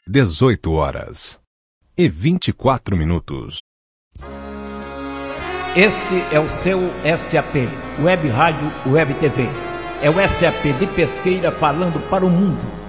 18h24. Este é o seu SAP, Web Rádio Web TV. É o SAP de Pesqueira falando para o mundo.